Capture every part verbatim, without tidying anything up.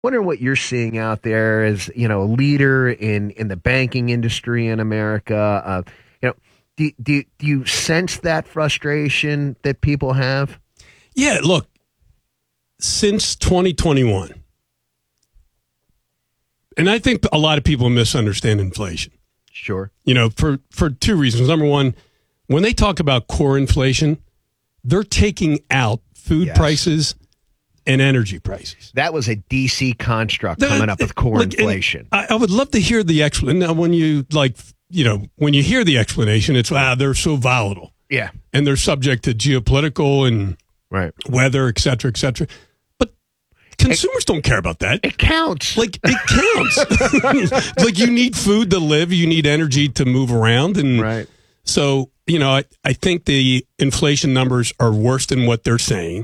Wonder what you're seeing out there as, you know, a leader in, in the banking industry in America. Uh, you know, do, do, do you sense that frustration that people have? Yeah, look, since twenty twenty-one, and I think a lot of people misunderstand inflation. Sure. You know, for, for two reasons. Number one, when they talk about core inflation, they're taking out food yes. prices and energy prices. That was a D C construct coming up with core like, inflation. I, I would love to hear the explanation. Now, when you, like, you know, when you hear the explanation, it's, wow, they're so volatile. Yeah. And they're subject to geopolitical and right. weather, et cetera, et cetera. But consumers it, don't care about that. It counts. Like, it counts. Like, you need food to live. You need energy to move around. And right. so, you know, I, I think the inflation numbers are worse than what they're saying.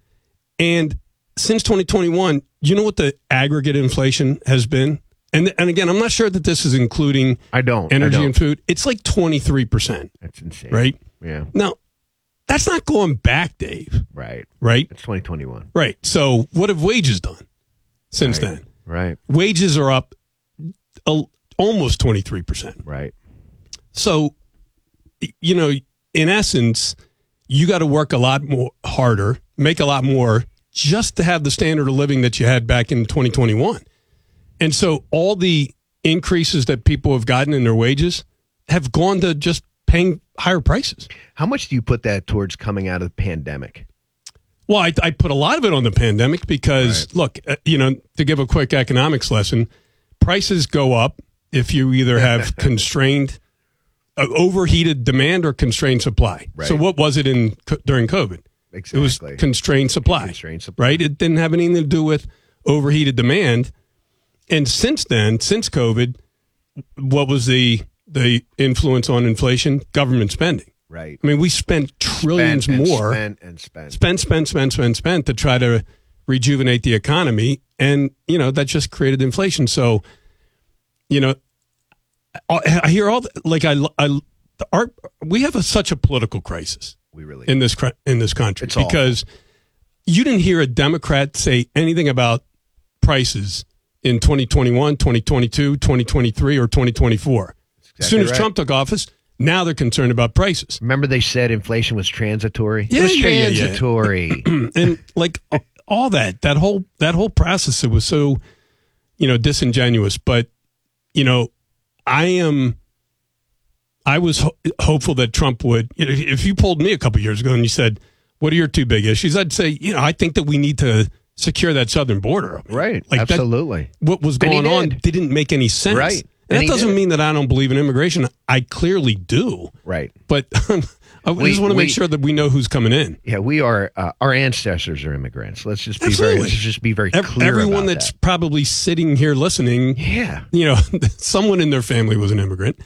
And since twenty twenty-one, you know what the aggregate inflation has been? And and again, I'm not sure that this is including I don't, energy I don't. and food. It's like twenty-three percent. That's insane. Right? Yeah. Now, that's not going back, Dave. Right. Right? It's twenty twenty-one. Right. So what have wages done since right. then? Right. Wages are up a, almost twenty-three percent. Right. So, you know, in essence, you got to work a lot more harder, make a lot more just to have the standard of living that you had back in twenty twenty-one. And so all the increases that people have gotten in their wages have gone to just paying higher prices. How much do you put that towards coming out of the pandemic? Well, I, I put a lot of it on the pandemic because, right. look, uh, you know, to give a quick economics lesson, prices go up if you either have constrained, uh, overheated demand or constrained supply. Right. So what was it in during COVID? Exactly. It was constrained supply, constrained supply, right? It didn't have anything to do with overheated demand. And since then, since COVID, what was the the influence on inflation? Government spending. Right. I mean, we spent trillions spent and more. Spent and spent. Spent, spent, spent, spent, spent to try to rejuvenate the economy. And, you know, that just created inflation. So, you know, I, I hear all, the, like, I, I, our, we have a, such a political crisis. We really in this in this country it's because awful. You didn't hear a Democrat say anything about prices in twenty twenty-one, twenty twenty-two, twenty twenty-three, or twenty twenty-four. Exactly as soon as right. Trump took office, now they're concerned about prices. Remember they said inflation was transitory? Yeah, it was yeah, transitory. Yeah, yeah. And like all that, that whole that whole process, it was so, you know, disingenuous. But, you know, I am I was ho- hopeful that Trump would, you know, if you pulled me a couple years ago and you said, what are your two big issues? I'd say, you know, I think that we need to secure that southern border. Right. Like absolutely. That, what was going did. on didn't make any sense. Right. And, and that doesn't did. mean that I don't believe in immigration. I clearly do. Right. But I we, just want to make sure that we know who's coming in. Yeah, we are, uh, our ancestors are immigrants. Let's just be Absolutely. very, let's just be very clear Everyone about that's that. probably sitting here listening, yeah, you know, someone in their family was an immigrant.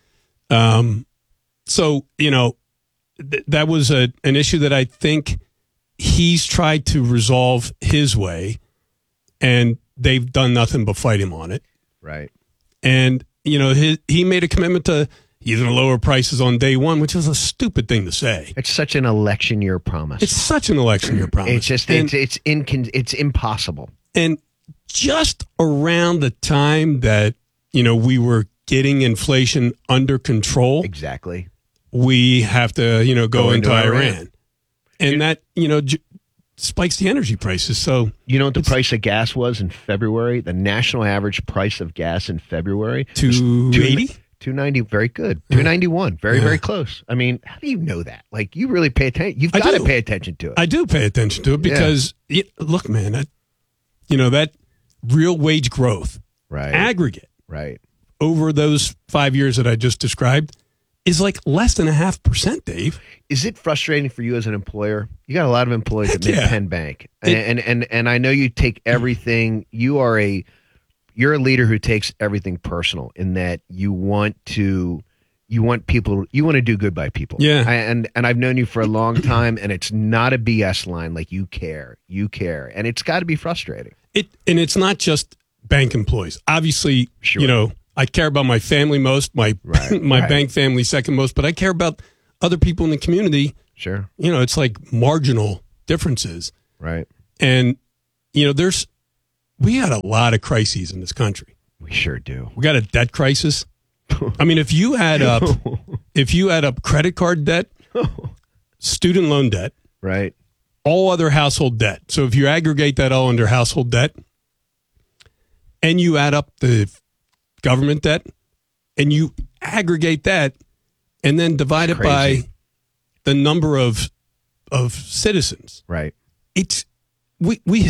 Um, So, you know, th- that was a, an issue that I think he's tried to resolve his way, and they've done nothing but fight him on it. Right. And, you know, his, he made a commitment to he's going to lower prices on day one, which is a stupid thing to say. It's such an election year promise. It's such an election year promise. It's just, and, it's, it's, incon- it's impossible. And just around the time that, you know, we were getting inflation under control. Exactly. We have to, you know, go, go into, into Iran. Iran. And that, you know, j- spikes the energy prices. So, you know what the price of gas was in February? The national average price of gas in February? two eighty? two ninety, very good. two ninety-one, very, yeah. very close. I mean, how do you know that? Like, you really pay attention. You've got to pay attention to it. I do pay attention to it because, yeah. it, look, man, that, you know, that real wage growth, right, aggregate, right, over those five years that I just described, is like less than a half percent, Dave. Is it frustrating for you as an employer? You got a lot of employees Heck at yeah. Penn Bank, and, It, and and and I know you take everything. You are a you're a leader who takes everything personal in that you want to you want people you want to do good by people. Yeah, I, and and I've known you for a long time, and it's not a B S line. Like you care, you care, and it's got to be frustrating. It and it's not just bank employees. Obviously, sure. you know. I care about my family most, my right, my right. bank family second most, but I care about other people in the community. Sure. You know, it's like marginal differences. Right. And, you know, there's, we had a lot of crises in this country. We sure do. We got a debt crisis. I mean, if you add up, if you add up credit card debt, student loan debt, right, all other household debt. So if you aggregate that all under household debt, and you add up the government debt, and you aggregate that, and then divide it by the number of of citizens, right? It's we we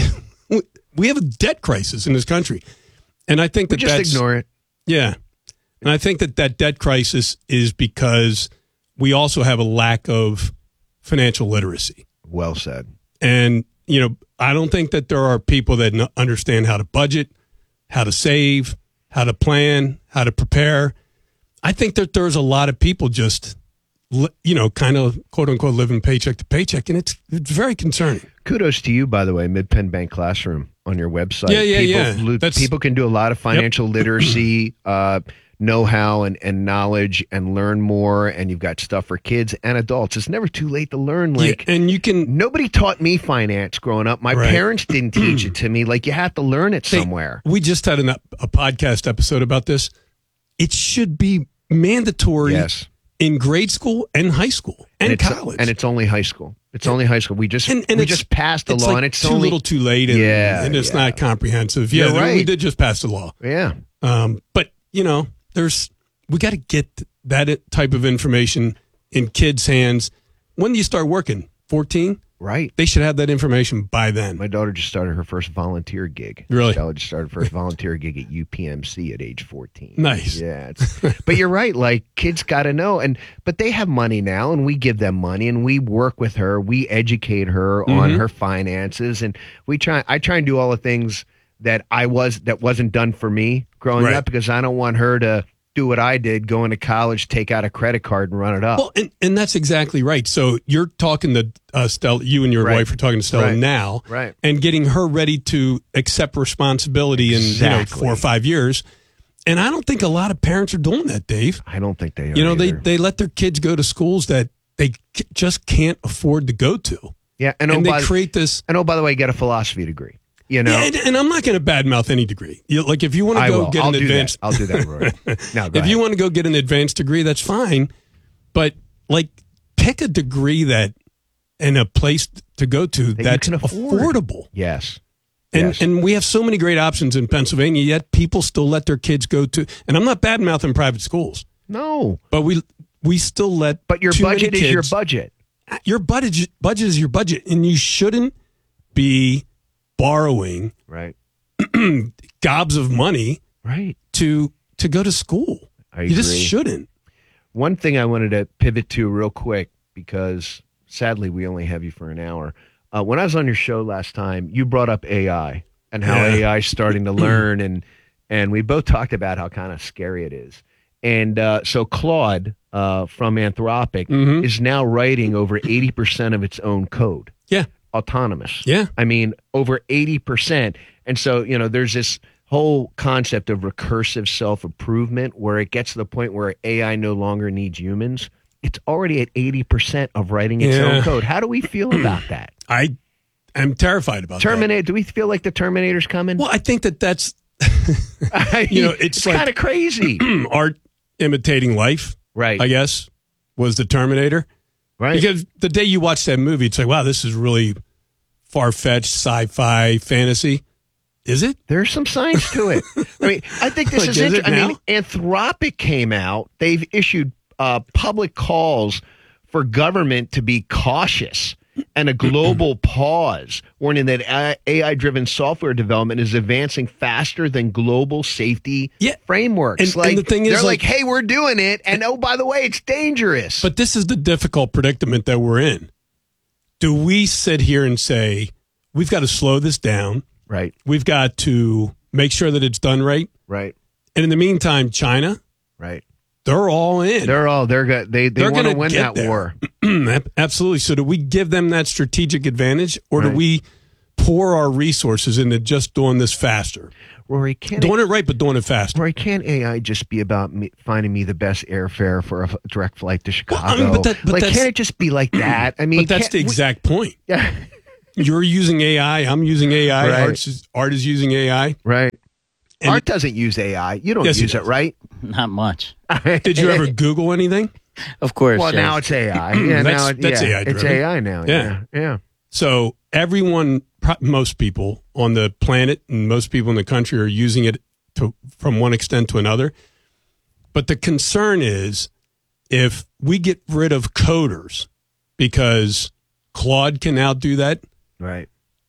we have a debt crisis in this country, and I think that we just that's, ignore it. Yeah, and I think that that debt crisis is because we also have a lack of financial literacy. Well said. And you know, I don't think that there are people that n- understand how to budget, how to save, how to plan, how to prepare. I think that there's a lot of people just, you know, kind of quote unquote living paycheck to paycheck, and it's it's very concerning. Kudos to you, by the way, Mid-Penn Bank Classroom on your website. Yeah, yeah, people, yeah. lo- people can do a lot of financial Yep. literacy, uh, know-how, and, and knowledge, and learn more. And you've got stuff for kids and adults. It's never too late to learn. Like, yeah, and you can. nobody taught me finance growing up. My Right. parents didn't teach it to me. Like, you have to learn it Hey, somewhere. We just had an, a podcast episode about this. It should be mandatory Yes. in grade school and high school and, it's, college. and it's only high school. It's only high school. We just And- and we it's- just passed the it's law, like and it's too only little, too late, and, Yeah, and it's yeah. not comprehensive. Yeah, You're we right. did just pass the law. yeah. Um, but you know, there's we got to get that type of information in kids' hands. When do you start working? fourteen? Right. They should have that information by then. My daughter just started her first volunteer gig. Really? Stella just started her first volunteer gig at U P M C at age fourteen. Nice. Yeah. It's, but you're right. Like, kids got to know. And But they have money now, and we give them money, and we work with her. We educate her on Mhm. her finances. And we try. I try and do all the things that I was that wasn't done for me growing Right. up, because I don't want her to do what I did, go into college, take out a credit card, and run it up. Well, and, and that's exactly right. So you're talking to uh, Stella, you and your Right. wife are talking to Stella Right. now, Right. and getting her ready to accept responsibility in you know, Exactly. four or five years. And I don't think a lot of parents are doing that, Dave. I don't think they are. You know, they, either. they let their kids go to schools that they c- just can't afford to go to. yeah, and, And, oh, they by, create this. and oh, by the way, get a philosophy degree. You know, Yeah, and, and I'm not going to badmouth any degree. You, like if you want to I go will. get I'll an do advanced, that. I'll do that, Roy. Now, go if you ahead. want to go get an advanced degree, that's fine. But like, pick a degree that and a place to go to you that's can afford. affordable. Yes. And Yes. and we have so many great options in Pennsylvania. Yet people still let their kids go to. And I'm not badmouthing private schools, No, but we we still let. but your too many budget is your kids- budget. Your budget budget is your budget, and you shouldn't be borrowing Right. gobs of money Right. to to go to school. I You just agree. shouldn't. One thing I wanted to pivot to real quick, because sadly we only have you for an hour. Uh, when I was on your show last time, you brought up A I and how Yeah. A I is starting to learn, and and we both talked about how kind of scary it is. And uh, so Claude uh, from Anthropic Mhm. is now writing over eighty percent of its own code. Yeah. Autonomous. Yeah. I mean, over eighty percent. And so, you know, there's this whole concept of recursive self-improvement where it gets to the point where A I no longer needs humans. It's already at eighty percent of writing its Yeah. own code. How do we feel about that? I am terrified about that. Terminator, do we feel like the Terminator's coming? Well, I think that that's I you know, mean, it's it's like- kind of crazy. art imitating life, Right. I guess, was the Terminator. Right. Because the day you watch that movie, it's like, wow, this is really far-fetched sci-fi fantasy. Is it? There's some science to it. I mean, I think this Like, is is it interesting. I mean, now? Anthropic came out. They've issued uh, public calls for government to be cautious and a global pause, warning that A I-driven software development is advancing faster than global safety Yeah. frameworks. And- and like, the thing is, they're like, like- hey, we're doing it, and oh, by the way, it's dangerous. But this is the difficult predicament that we're in. Do we sit here and say, we've got to slow this down? right, We've got to make sure that it's done right. right, And in the meantime, China, right. they're all in. They're all they're go- they they They're want to gonna win get that there. war. Ab- Absolutely. So do we give them that strategic advantage, or Right. do we pour our resources into just doing this faster? Rory, can't Doing it right, but doing it faster. Rory, can't A I just be about me, finding me the best airfare for a f- direct flight to Chicago? I mean, but that- but like, that's- can't it just be like that? I mean, But that's can't the we- exact point. Yeah. you're using A I. I'm using A I. Right. Art's is, Art is using A I. Right. And Art doesn't use A I. You don't Yes, he use it, does. right? Not much. Did you ever Google anything? Of course. Well, yes. now it's A I. Yeah, That's- now it, that's yeah, A I It's driven. A I now. Yeah. Yeah. Yeah. So everyone, pro- most people on the planet and most people in the country are using it to from one extent to another. But the concern is if we get rid of coders because Claude can now do that, Right.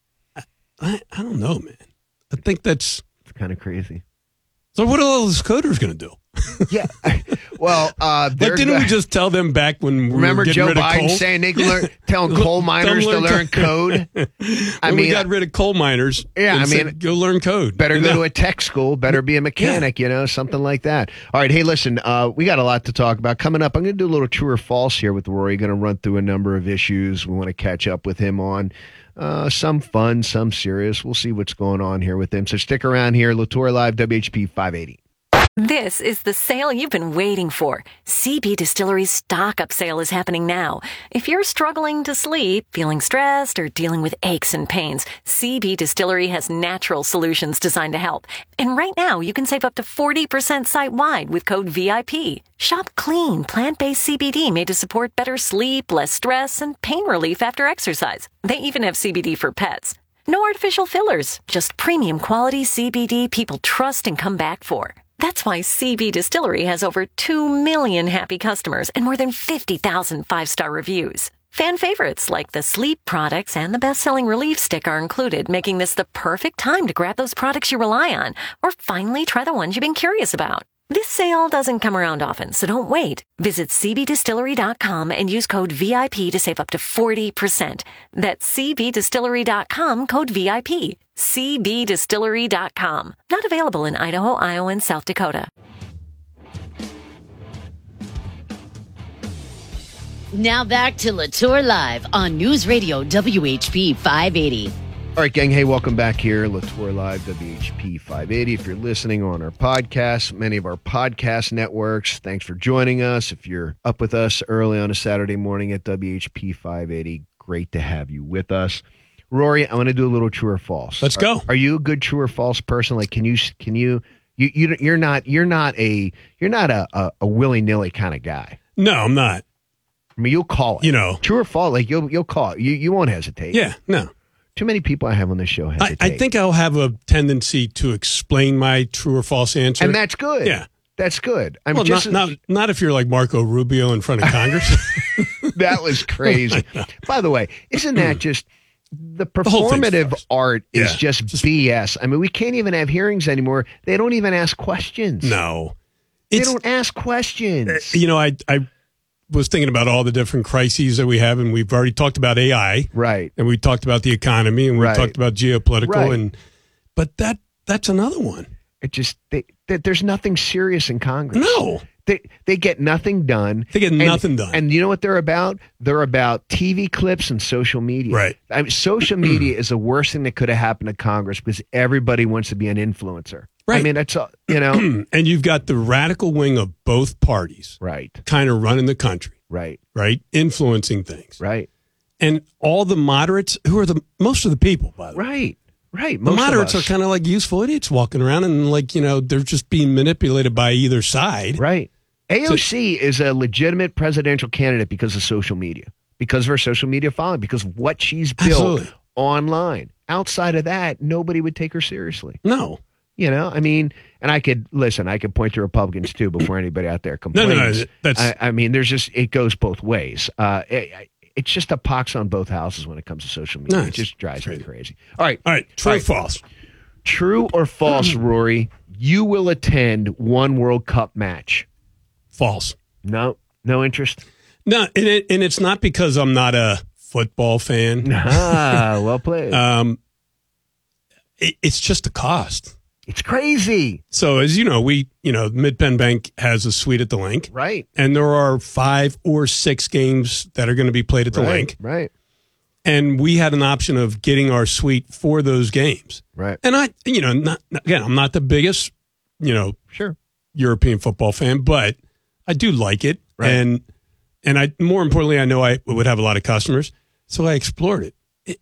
I, I don't know, man. I think that's It's kind of crazy. so. What are all those coders going to do? Yeah. Well, uh, Like, they're didn't go- we just tell them back when we remember were getting Joe rid of Biden coal? saying they can learn, telling coal miners to learn learn code? I when we mean, got rid of coal miners, Yeah, and I said, mean, go learn code. better And go now- to a tech school, better be a mechanic, you know, something like that. All right, hey, listen, uh, we got a lot to talk about. Coming up, I'm going to do a little true or false here with Rory. Going to run through a number of issues we want to catch up with him on. Uh, some fun, some serious. We'll see what's going on here with him. So stick around here. Latour Live, W H P five eighty. This is the sale you've been waiting for. C B Distillery's stock up sale is happening now. If you're struggling to sleep, feeling stressed, or dealing with aches and pains, C B Distillery has natural solutions designed to help. And right now, you can save up to forty percent site-wide with code V I P. Shop clean, plant-based C B D made to support better sleep, less stress, and pain relief after exercise. They even have C B D for pets. No artificial fillers, just premium quality C B D people trust and come back for. That's why C B Distillery has over two million happy customers and more than fifty thousand five-star reviews. Fan favorites like the sleep products and the best-selling relief stick are included, making this the perfect time to grab those products you rely on or finally try the ones you've been curious about. This sale doesn't come around often, so don't wait. Visit c b distillery dot com and use code V I P to save up to forty percent. That's c b distillery dot com, code V I P. c b distillery dot com. Not available in Idaho, Iowa, and South Dakota. Now back to Latour Live on News Radio W H P five eighty. All right, gang. Hey, welcome back here. Latour Live, W H P five eighty. If you're listening on our podcast, many of our podcast networks, thanks for joining us. If you're up with us early on a Saturday morning at W H P five eighty, great to have you with us. Rory, I want to do a little true or false. Let's are, go. Are you a good true or false person? Like, can you, can you, you, you you're not, you're not a, you're not a, a, a willy-nilly kind of guy. No, I'm not. I mean, you'll call it. You know. True or false, like you'll, you'll call it. You, you won't hesitate. Yeah, no. Too many people I have on this show I, hesitate. I think I'll have a tendency to explain my true or false answer. And that's good. Yeah. That's good. I'm well, just not, not not if you're like Marco Rubio in front of Congress. that was crazy. By the way, isn't that just the whole thing's performative farce. art is Yeah. just, Just- B S. I mean, we can't even have hearings anymore. They don't even ask questions. No. They It's, don't ask questions. you know, I I was thinking about all the different crises that we have, and we've already talked about A I, Right. and we talked about the economy, and we Right. talked about geopolitical, Right. and but that that's another one. It just they, they, there's nothing serious in Congress. No. They they get nothing done. They get And- nothing done. And you know what they're about? They're about T V clips and social media. Right. I mean, social media is the worst thing that could have happened to Congress because everybody wants to be an influencer. I Right. mean, that's all, you know. And you've got the radical wing of both parties Right. kind of running the country, Right. right? Influencing things. Right. And all the moderates, who are the most of the people, by the way. Right. Right. The Most moderates of are us. kind of like useful idiots walking around and like, you know, they're just being manipulated by either side. Right. A O C is a legitimate presidential candidate because of social media, because of her social media following, because of what she's built Absolutely. online. Outside of that, nobody would take her seriously. No. You know, I mean, and I could listen. I could point to Republicans too before anybody out there No, complains. no, no. That's I, I mean, there's just it goes both ways. Uh, it, it's just a pox on both houses when it comes to social media. No, it it's just drives me crazy. crazy. All right, all right. True All or right. false? True or false, Rory? You will attend one World Cup match. False. No, no interest. No, and, it, and it's not because I'm not a football fan. Ah, well played. Um, it, it's just the cost. It's crazy, So as you know, we, you know, Mid-Penn Bank has a suite at the Link, right? and there are five or six games that are going to be played at the right, Link. right, And we had an option of getting our suite for those games. right. And I, you know, not, again, I'm not the biggest, you know, Sure. European football fan, but I do like it. Right. And, and I, more importantly, I know I would have a lot of customers. So I explored it. it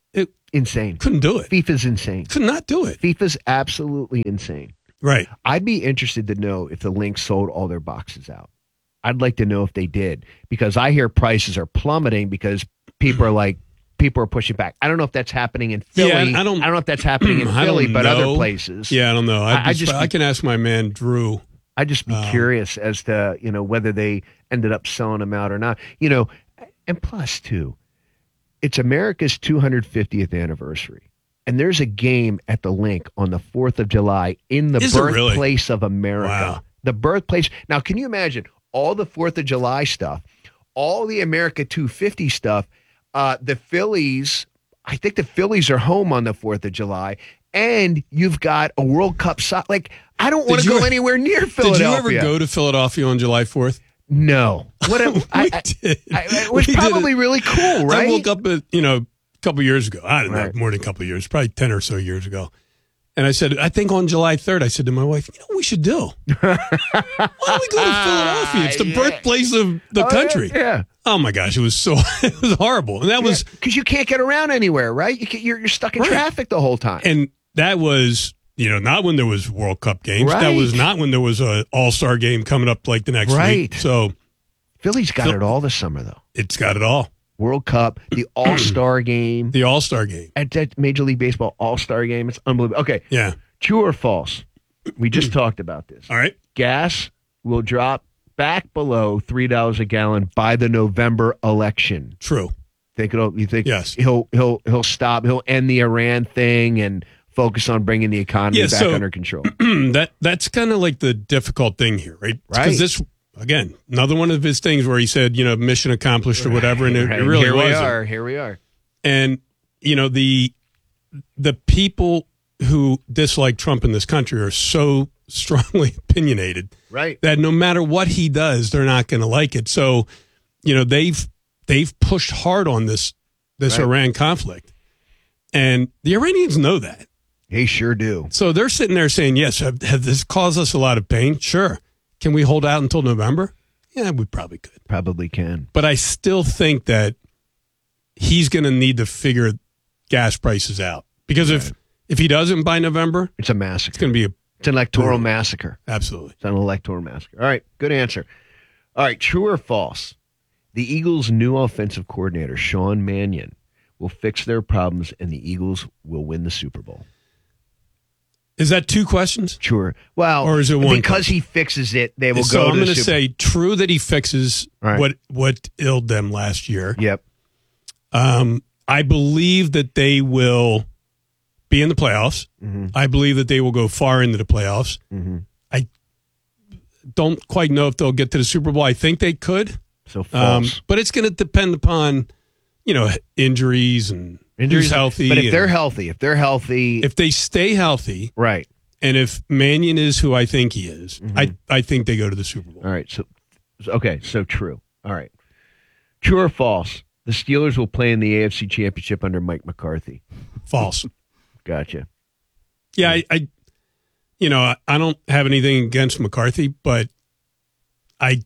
It Insane. couldn't do it. FIFA's insane. Could not do it. FIFA's absolutely insane. Right. I'd be interested to know if the Lynx sold all their boxes out. I'd like to know if they did, because I hear prices are plummeting because people are like, people are pushing back. I don't know if that's happening in Philly. Yeah, I don't, I don't know if that's happening in I Philly, don't but know. other places. Yeah, I don't know. I- I, I just, just- I can ask my man Drew. I'd just be Um, curious as to, you know, whether they ended up selling them out or not. You know, and plus, too, it's America's two hundred fiftieth anniversary. And there's a game at the Link on the fourth of July in the Is there really? birthplace of America. Wow. The birthplace. Now, can you imagine all the fourth of July stuff, all the America two fifty stuff, uh, the Phillies, I think the Phillies are home on the fourth of July, and you've got a World Cup. So- like, I don't want to Did you- go anywhere near Did Philadelphia. you ever go to Philadelphia on July fourth? No. What a, I, We I, did. I, it was We did probably it. really cool, right? I woke up, at, you know, a couple years ago. I don't know, Right. more than a couple of years, probably ten or so years ago. And I said, I think on July third, I said to my wife, you know what we should do? Why don't we go to Philadelphia? It's the Yeah. birthplace of the Oh, country. Yeah. Oh my gosh, it was so it was horrible. And that was Because you can't get around anywhere, right? You can, you're, you're stuck in Right. traffic the whole time. and that was, you know, not when there was World Cup games. That Right. was not when there was a All-Star game coming up like the next Right. week. So Philly's got Phil- it all this summer, though. it's got it all. World Cup, the All-Star game, The All-Star game. at that Major League Baseball All-Star game. It's unbelievable. Okay, Yeah. true or false? We just talked about this. All right. Gas will drop back below three dollars a gallon by the November election. True. Think it'll, you think Yes. he'll he'll he'll stop, he'll end the Iran thing and focus on bringing the economy Yeah, back so- under control. that that's kind of like the difficult thing here, right? Right. Because this again, another one of his things where he said, you know, mission accomplished or whatever, and it, Right. it really Here we wasn't. are. Here we are. And you know, the the people who dislike Trump in this country are so strongly opinionated Right. that no matter what he does, they're not going to like it. So, you know, they've they've pushed hard on this this Right. Iran conflict, and the Iranians know that. They sure do. So they're sitting there saying, yes, have, have this caused us a lot of pain? Sure. Can we hold out until November? Yeah, we probably could. Probably can. But I still think that he's going to need to figure gas prices out. Because if, if he doesn't by November, It's a massacre. it's going to be a, It's an electoral massacre. absolutely. It's an electoral massacre. All right, good answer. All right, true or false? The Eagles' new offensive coordinator, Sean Mannion, will fix their problems and the Eagles will win the Super Bowl. Is that two questions? Sure. Well, Or is it one because he fixes it, they will so go I'm to going the to Super say true that he fixes Right. what, what illed them last year. Yep. Um, I believe that they will be in the playoffs. Mm-hmm. I believe that they will go far into the playoffs. Mm-hmm. I don't quite know if they'll get to the Super Bowl. I think they could, So um, false. but it's going to depend upon, you know, injuries and Injuries, who's healthy. But if and they're healthy, if they're healthy, if they stay healthy, right. and if Mannion is who I think he is, Mm-hmm. I I think they go to the Super Bowl. All right. So, so- okay. So true. All right. True or false? The Steelers will play in the A F C Championship under Mike McCarthy. False. Gotcha. Yeah, I, I you know, I, I don't have anything against McCarthy, but I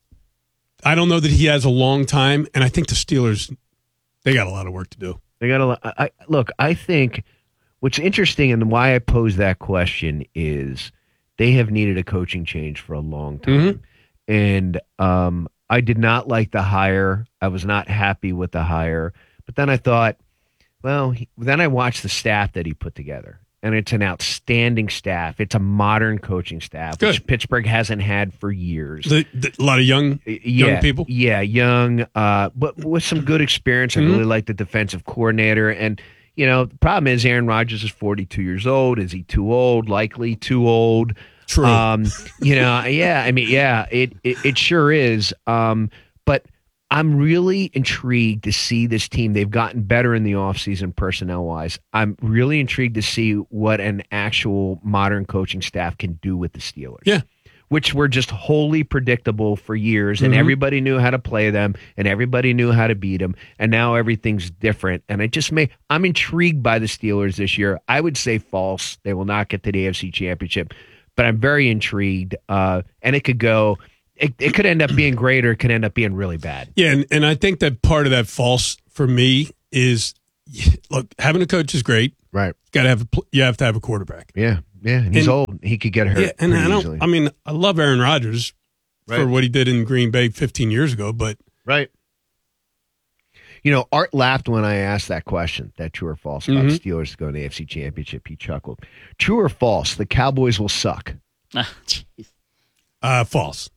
I don't know that he has a long time, and I think the Steelers they got a lot of work to do. They got a lot. I, I, look, I think what's interesting and why I pose that question is they have needed a coaching change for a long time. Mhm. And um, I did not like the hire. I was not happy with the hire. But then I thought, well, he, then I watched the staff that he put together. And it's an outstanding staff. It's a modern coaching staff, Good. which Pittsburgh hasn't had for years. The, the, a lot of young yeah, young people. Yeah, young, uh, but with some good experience. I Mhm. really like the defensive coordinator. And, you know, the problem is Aaron Rodgers is forty-two years old. Is he too old? Likely too old. True. Um, you know, yeah, I mean, yeah, it, it, it sure is. Um, but I'm really intrigued to see this team. They've gotten better in the offseason personnel-wise. I'm really intrigued to see what an actual modern coaching staff can do with the Steelers. Yeah. Which were just wholly predictable for years, and Mhm. everybody knew how to play them, and everybody knew how to beat them, and now everything's different. And I just may, I'm intrigued by the Steelers this year. I would say false. They will not get to the A F C Championship, but I'm very intrigued, uh, and it could go, it, it could end up being great, or it could end up being really bad. Yeah, and, and I think that part of that false for me is look, having a coach is great. Right. Got to have a, you have to have a quarterback. Yeah. Yeah. And he's And- old. He could get hurt Yeah, and pretty I don't. easily. I mean, I love Aaron Rodgers Right. for what he did in Green Bay fifteen years ago, but Right. You know, Art laughed when I asked that question, that true or false, about Mhm. the Steelers to go in the A F C Championship. He chuckled. True or false, the Cowboys will suck. Ah, jeez. uh, false.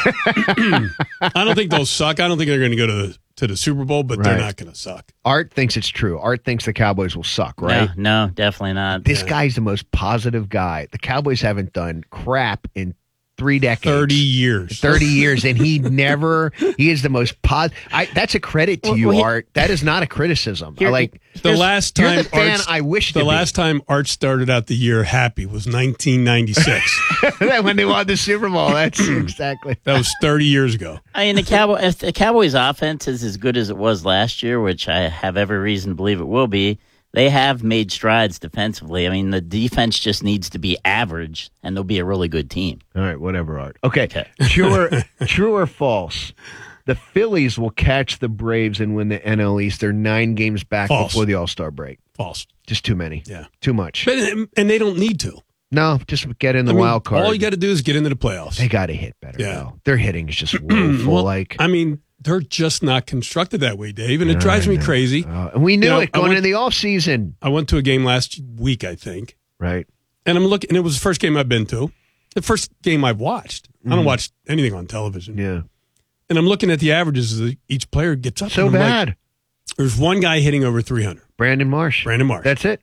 I don't think they'll suck. I don't think they're going to go to the to the Super Bowl, but they're Right. not going to suck. Art thinks it's true. Art thinks the Cowboys will suck, right? No, no, definitely not. This Yeah. guy's the most positive guy. The Cowboys haven't done crap in three decades. Thirty years. thirty years, and he never, he is the most positive. That's a credit to Well, you, well, he- Art. That is not a criticism. I Here- like, The last you're time the fan Art's- I wish the to be. last time Art started out the year happy was nineteen ninety-six. when they won the Super Bowl. That's exactly. That was thirty years ago. I mean, the Cowboy, if the Cowboys' offense is as good as it was last year, which I have every reason to believe it will be, they have made strides defensively. I mean, the defense just needs to be average, and they'll be a really good team. All right, whatever, Art. Okay, Okay. true or true or false? The Phillies will catch the Braves and win the N L East. They're nine games back False. before the All Star break. False. Just too many. Yeah. Too much. But, and they don't need to. No, just get in the I mean, wild card. All you got to do is get into the playoffs. They got to hit better. Yeah. Though. Their hitting is just woeful. Well, like I mean, they're just not constructed that way, Dave, and it drives me crazy. Uh, and we knew You know, it I going went- into the off season. I went to a game last week, I think, Right. and I'm looking, and it was the first game I've been to, the first game I've watched. I don't Mhm. watch anything on television, Yeah. and I'm looking at the averages as each player gets up. So and I'm like, bad. there's one guy hitting over three hundred, Brandon Marsh. Brandon Marsh, That's it.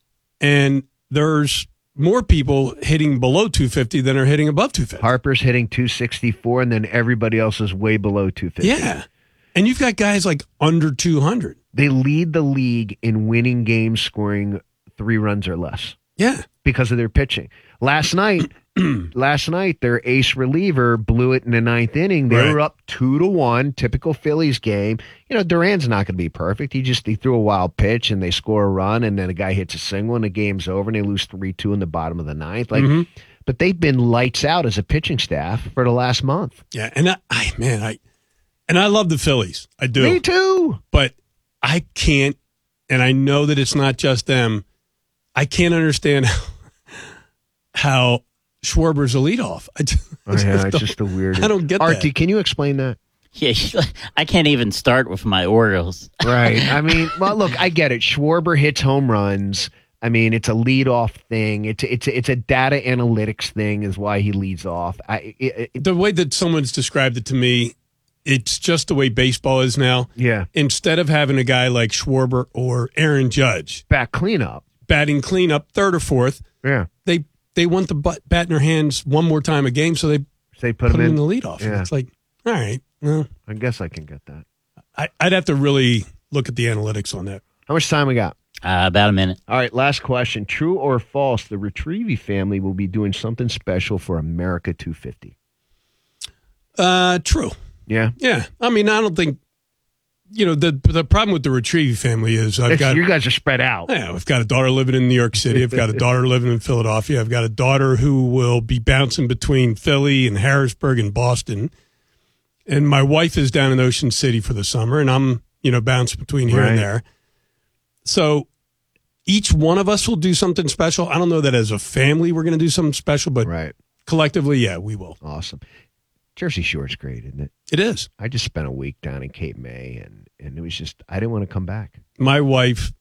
and there's more people hitting below two fifty than are hitting above two fifty. Harper's hitting two sixty-four, and then everybody else is way below two fifty. Yeah, and you've got guys like under two hundred. They lead the league in winning games scoring three runs or less Yeah, because of their pitching. Last night, last night their ace reliever blew it in the ninth inning. They Right. were up two to one. Typical Phillies game. You know, Duran's not going to be perfect. He just he threw a wild pitch and they score a run, and then a guy hits a single and the game's over and they lose three two in the bottom of the ninth. Like, Mhm. but they've been lights out as a pitching staff for the last month. yeah, and I, I man, I and I love the Phillies. I do. Me too. But I can't, and I know that it's not just them. I can't understand how, how Schwarber's a leadoff. I just, Oh, yeah, it's don't- just a weird. I don't get Artie, that. can you explain that? Yeah, I can't even start with my Orioles. Right. I mean, well, look, I get it. Schwarber hits home runs. I mean, it's a leadoff thing. It's it's it's a data analytics thing. Is why he leads off. I it, it, The way that someone's described it to me, it's just the way baseball is now. yeah, Instead of having a guy like Schwarber or Aaron Judge back cleanup. batting cleanup third or fourth, Yeah, they they want the bat, bat in their hands one more time a game, so they so they put, put him him in. in the leadoff. And Yeah. it's like, all right, well, I guess I can get that. I, I'd have to really look at the analytics on that. How much time we got? Uh, about a minute. All right, last question. True or false? The Retrieve family will be doing something special for America two fifty. Uh, true. Yeah, Yeah, I mean, I don't think you know the the problem with the Retrieve family is I've It's- got you guys are spread out. yeah, I've got a daughter living in New York City. I've got a daughter living in Philadelphia. I've got a daughter who will be bouncing between Philly and Harrisburg and Boston, and my wife is down in Ocean City for the summer, and I'm you know bouncing between here Right. and there. So each one of us will do something special. I don't know that as a family we're going to do something special, but Right. collectively, yeah, we will. Awesome. Jersey Shore's great, isn't it? It is. I just spent a week down in Cape May, and, and it was just, I didn't want to come back. My wife,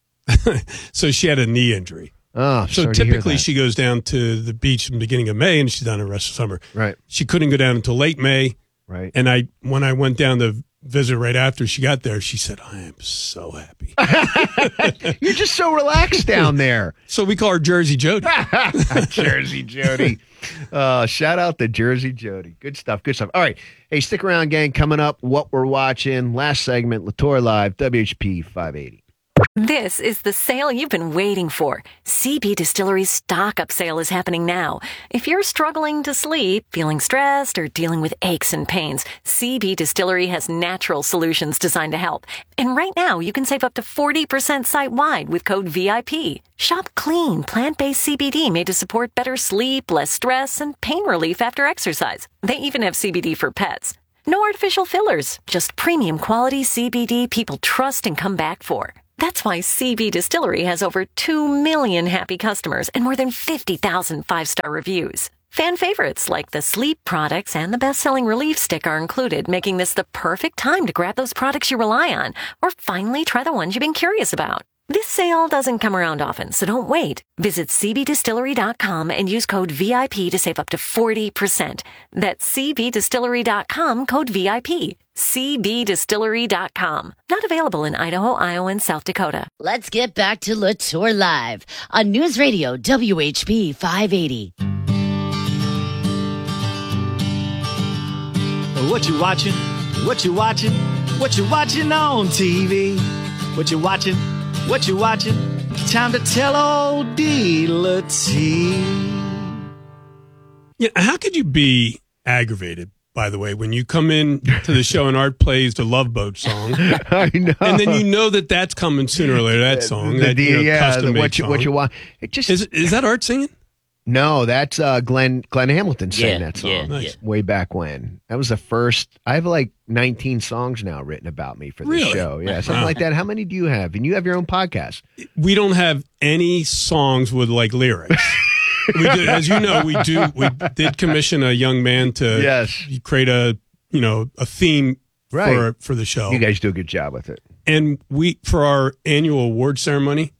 so she had a knee injury. Oh, So sorry to hear typically that. she goes down to the beach in the beginning of May and she's down the rest of summer. Right, She couldn't go down until late May. right. And I, when I went down to visit right after she got there, she said, I am so happy. You're just so relaxed down there. So we call her Jersey Jody. Jersey Jody. Uh, shout out to Jersey Jody. Good stuff. Good stuff. All right. Hey, stick around, gang. Coming up, what we're watching. Last segment, Latour Live, W H P five eighty. This is the sale you've been waiting for. C B Distillery's stock-up sale is happening now. If you're struggling to sleep, feeling stressed, or dealing with aches and pains, C B Distillery has natural solutions designed to help. And right now, you can save up to forty percent site-wide with code V I P. Shop clean, plant-based C B D made to support better sleep, less stress, and pain relief after exercise. They even have C B D for pets. No artificial fillers, just premium quality C B D people trust and come back for. That's why C B Distillery has over two million happy customers and more than fifty thousand five-star reviews. Fan favorites like the sleep products and the best-selling Relief Stick are included, making this the perfect time to grab those products you rely on or finally try the ones you've been curious about. This sale doesn't come around often, so don't wait. Visit c b distillery dot com and use code V I P to save up to forty percent. That's c b distillery dot com, code V I P. c b distillery dot com. Not available in Idaho, Iowa, and South Dakota. Let's get back to Latour Live on News Radio W H P five eighty. What you watching? What you watching? What you watching on T V? What you watching? What you watching? Time to tell old dealer T. Yeah, how could you be aggravated, by the way, when you come in to the show and Art plays the Love Boat song, I know. and then you know that that's coming sooner or later, that song, The, that the, you know, yeah, the, custom-made what you song. what you want. It just Is, is that Art singing? no. That's uh, Glenn Glenn Hamilton sang Yeah, that song. yeah, Nice. yeah. Way back when. That was the first. I have like nineteen songs now written about me for this Really? show. Yeah, something Wow. like that. How many do you have? And you have your own podcast. We don't have any songs with like lyrics. we did, as you know, we do. We did commission a young man to Yes. create a you know a theme Right. for for the show. You guys do a good job with it. And we for our annual award ceremony,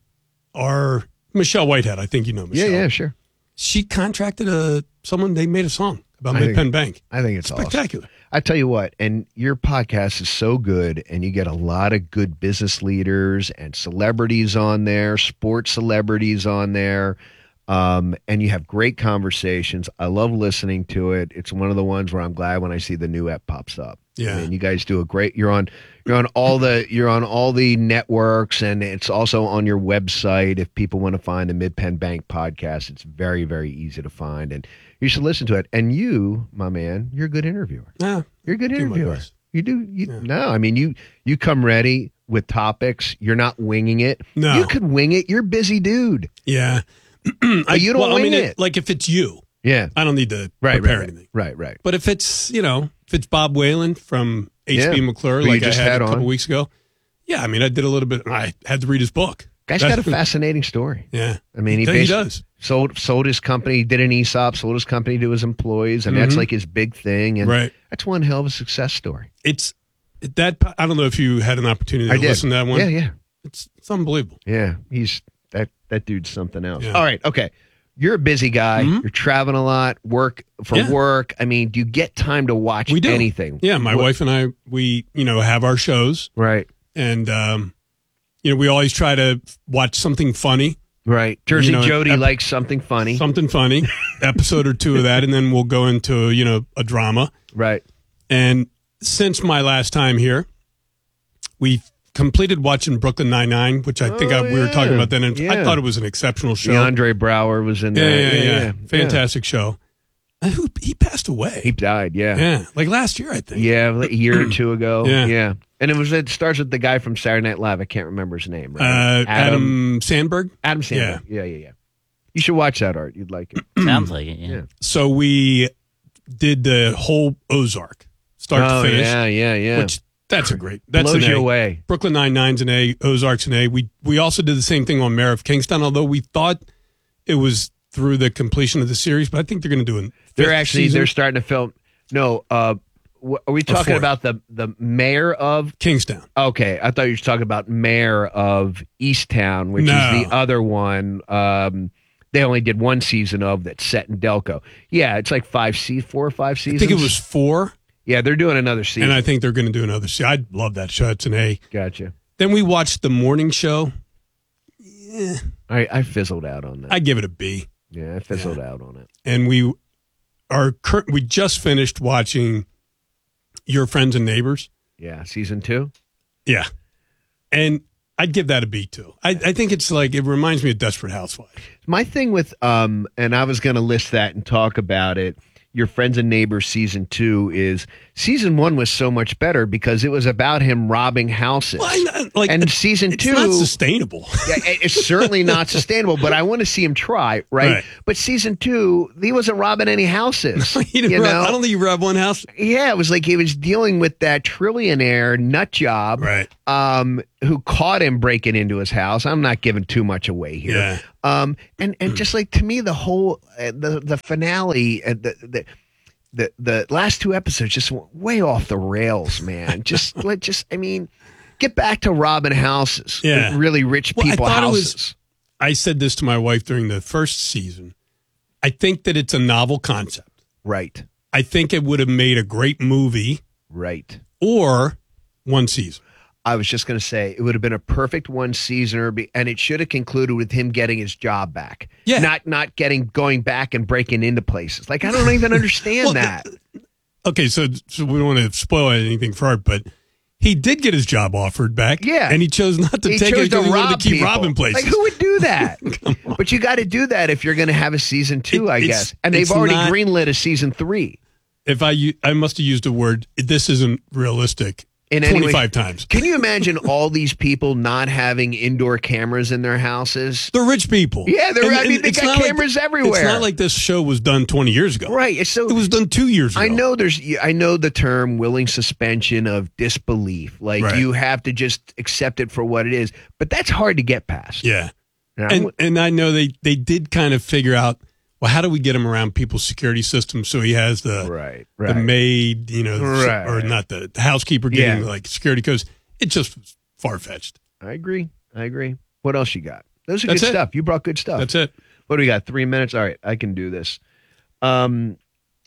our Michelle Whitehead, I think you know Michelle. Yeah, yeah, sure. She contracted a someone. They made a song about I Mid think- Penn Bank. I think it's awesome. Spectacular. I tell you what, and your podcast is so good, and you get a lot of good business leaders and celebrities on there, sports celebrities on there, um, and you have great conversations. I love listening to it. It's one of the ones where I'm glad when I see the new app pops up. Yeah. and you guys do a great. You're on. You're on all the. You're on all the networks, and it's also on your website. If people want to find the Mid Penn Bank podcast, it's very, very easy to find, and you should listen to it. And you, my man, you're a good interviewer. Yeah, You're a good do my interviewer. best. You do. You, Yeah. No, I mean you. You come ready with topics. You're not winging it. No. You could wing it. You're a busy dude. yeah. But you don't well, I wing mean, it. Like if it's you, Yeah. I don't need to Right. prepare Right. anything. Right. Right. But if it's you know if it's Bob Whalen from H B Yeah. McClure, Who you like I just had, had a couple on. weeks ago, yeah. I mean, I did a little bit. I had to read his book. Guy's That's- got a fascinating story. Yeah, I mean, he, he basi- does. sold sold his company, did an E S O P, sold his company to his employees, and that's Mhm. like his big thing. And Right. that's one hell of a success story. It's that. I don't know if you had an opportunity to I did. listen to that one. Yeah. Yeah. It's it's unbelievable. Yeah. He's that that dude's something else. Yeah. All right. Okay. You're a busy guy. Mhm. You're traveling a lot. Work for Yeah. work. I mean, do you get time to watch We do anything? Yeah, my What- wife and I, we you know have our shows, Right. and um, you know we always try to watch something funny, Right. Jersey You know, Jody ep- likes something funny. something funny, episode or two of that, and then we'll go into you know a drama. Right. And since my last time here, we completed watching Brooklyn Nine-Nine, which I think Oh, I, we were yeah. talking about then. And I Yeah. thought it was an exceptional show. Andre Brower was in yeah, there. yeah, yeah, fantastic show. And who he passed away? He died. Yeah. yeah, like last year, I think. Yeah, like a year or two ago. Yeah. Yeah. And it was it starts with the guy from Saturday Night Live. I can't remember his name. Right? Uh, Adam, Sandberg. Adam Sandler. Yeah. yeah, yeah, You should watch that, Art. You'd like it. Sounds like it, yeah. Yeah. So we did the whole Ozark, start oh, to finish. yeah, yeah, yeah. Which that's a great. That's blows an you A. away. Brooklyn Nine-Nine's an A. Ozark's an A. We we also did the same thing on Mayor of Kingstown, although we thought it was through the completion of the series, but I think they're going to do it. They're actually they're starting to film. No, uh, wh- are we talking fourth. about the the mayor of? Kingstown. Okay, I thought you were talking about mayor of Easttown, which No. is the other one. Um, they only did one season of that's set in Delco. Yeah, it's like five se- four or five I seasons. think it was four, Yeah, they're doing another season. and I think they're going to do another season. I love that show. It's an A. Gotcha. Then we watched the morning show. I I fizzled out on that. I give it a B. yeah, I fizzled out on it. And we are cur- we just finished watching Your Friends and Neighbors. Yeah, season two. Yeah. And I'd give that a B too. I, I think it's like, it reminds me of Desperate Housewives. My thing with um, and I was going to list that and talk about it. Your Friends and Neighbors season two is season one was so much better because it was about him robbing houses. Well, I- like, and season it's two, not sustainable. yeah, it's certainly not sustainable. But I want to see him try, right? Right. But season two, he wasn't robbing any houses. He didn't you rob- know? I don't think you robbed one house. Yeah, it was like he was dealing with that trillionaire nut job, Right. um, who caught him breaking into his house. I'm not giving too much away here. Yeah. Um, and and just like to me, the whole uh, the the finale, uh, the the. The the last two episodes just went way off the rails, man. Just let just I mean, get back to robbing houses, Yeah. really rich Well, I people thought it houses. was- I said this to my wife during the first season. I think that it's a novel concept. Right, I think it would have made a great movie right. or one season. I was just going to say it would have been a perfect one seasoner, be- and it should have concluded with him getting his job back. Yeah. not not getting going back and breaking into places. Like I don't even understand Well, that. Okay, so, so we don't want to spoil anything for Art, but he did get his job offered back. Yeah. And he chose not to He take chose it because to he wanted rob to keep people. robbing places. Like who would do that? But you got to do that if you're going to have a season two, It- I it's- guess. And they've it's already not- greenlit a season three. If I u- I must have used a word, this isn't realistic, In any way- twenty-five times. Can you imagine all these people not having indoor cameras in their houses? They're rich people. Yeah, they're- I mean, they it's got not like- cameras everywhere. It's not like this show was done twenty years ago. Right. It's so It was done two years ago. I know there's I know the term willing suspension of disbelief. Like Right. you have to just accept it for what it is. But that's hard to get past. Yeah. You know? And and I know they, they did kind of figure out, well, how do we get him around people's security systems so he has the right, the right. maid, you know, Right. or not the, the housekeeper getting Yeah. like security codes. It just was far fetched. I agree. I agree. What else you got? Those are That's good it. stuff. You brought good stuff. That's it. What do we got? Three minutes? All right, I can do this. Um,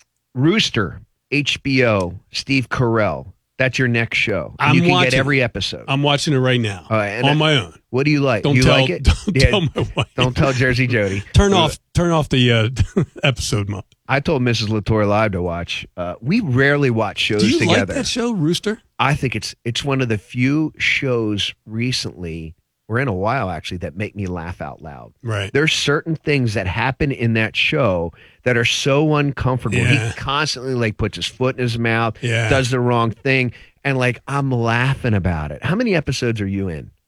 Rooster, H B O, Steve Carell. That's your next show. I'm you can watching get every episode. I'm watching it right now All right, and on I- my own. What do you like? Don't you tell. like it? Don't Yeah, tell my wife. Don't tell Jersey Jody. Turn off. Turn off the uh, episode mode. I told Missus Latour Live to watch. Uh, we rarely watch shows Do you together. like that show, Rooster? I think it's it's one of the few shows recently, or in a while actually, that make me laugh out loud. Right. There's certain things that happen in that show that are so uncomfortable. Yeah. He constantly like puts his foot in his mouth, Yeah. does the wrong thing, and like I'm laughing about it. How many episodes are you in?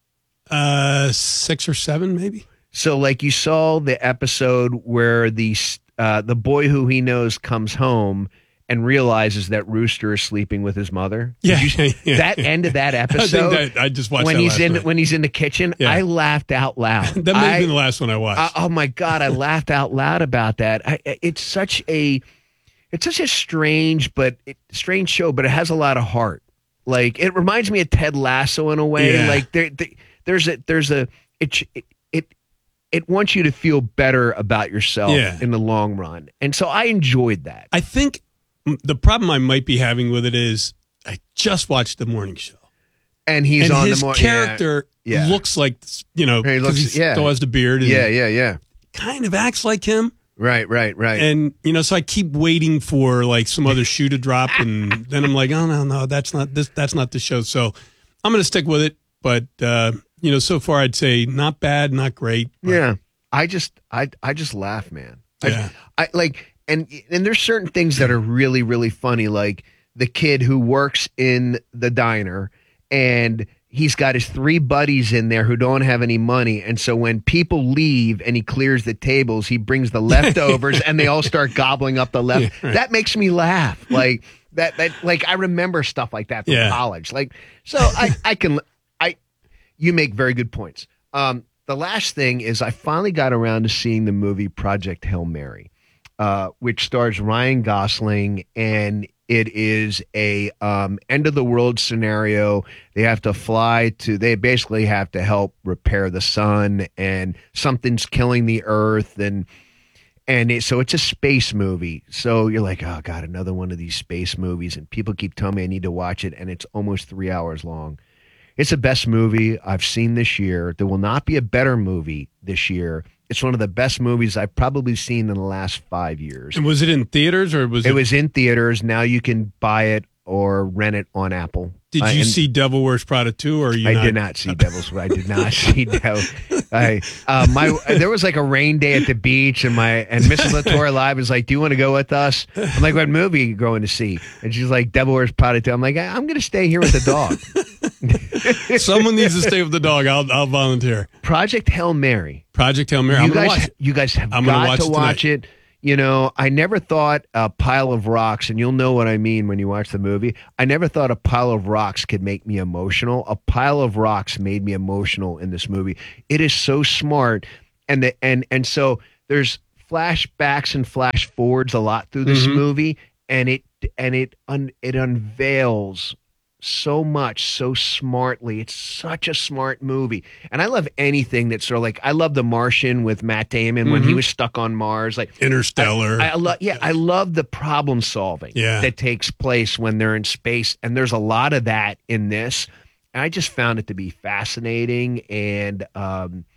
Uh, six or seven, maybe. So like you saw the episode where the uh, the boy who he knows comes home and realizes that Rooster is sleeping with his mother. Did Yeah, you- yeah. that end of that I episode. think that I just watched when that he's last in night. when he's in the kitchen, Yeah. I laughed out loud. That may have I- been the last one I watched. uh, oh my god, I laughed out loud about that. I, it's such a it's such a strange but it, strange show, but it has a lot of heart. Like it reminds me of Ted Lasso in a way. Yeah. Like there, there there's a there's a it it. it It wants you to feel better about yourself Yeah. in the long run. And so I enjoyed that. I think mm, the problem I might be having with it is I just watched the morning show. And he's and on his the more character Yeah. looks like, you know, He 'cause looks- he yeah. still has the beard. And Yeah, yeah, yeah. kind of acts like him. Right, right, right. And, you know, so I keep waiting for like some other shoe to drop. And then I'm like, oh, no, no, that's not this. That's not the show. So I'm going to stick with it. But, uh, you know, so far I'd say not bad, not great. but- yeah. I just I I just laugh, man. I- Yeah. I, like and and there's certain things that are really really funny, like the kid who works in the diner and he's got his three buddies in there who don't have any money, and so when people leave and he clears the tables, he brings the leftovers and they all start gobbling up the left. Yeah, right. That makes me laugh. Like that that like I remember stuff like that from Yeah. college. Like so I I can I you make very good points. Um The last thing is I finally got around to seeing the movie Project Hail Mary, uh, which stars Ryan Gosling, and it is a um, end of the world scenario. They have to fly to, they basically have to help repair the sun, and something's killing the earth, and and it, so it's a space movie. So you're like, oh God, another one of these space movies, and people keep telling me I need to watch it, and it's almost three hours long. It's the best movie I've seen this year. There will not be a better movie this year. It's one of the best movies I've probably seen in the last five years. And was it in theaters or was it? It was in theaters. Now you can buy it or rent it on Apple. Did Uh, you and see Devil Wears Prada two, or are you I not? did not see Devil's. I did not see Devil. I uh, my there was like a rain day at the beach, and my and Missus Latour Live was like, "Do you want to go with us?" I'm like, "What movie are you going to see?" And she's like, "Devil Wears Prada two." I'm like, "I'm going to stay here with the dog." Someone needs to stay with the dog. I'll I'll volunteer. Project Hail Mary. Project Hail Mary. You I'm gonna guys, watch it. you guys have I'm gonna got watch to it watch tonight. it. You know, I never thought a pile of rocks, and you'll know what I mean when you watch the movie. I never thought a pile of rocks could make me emotional. A pile of rocks made me emotional in this movie. It is so smart, and the and and so there's flashbacks and flash forwards a lot through this Mhm. movie, and it and it un, it unveils so much so smartly. It's such a smart movie. And I love anything that's sort of like, I love The Martian with Matt Damon when he Mhm. was stuck on Mars. Like Interstellar. I, I love, yeah, I love the problem solving Yeah. that takes place when they're in space. And there's a lot of that in this. And I just found it to be fascinating and, um,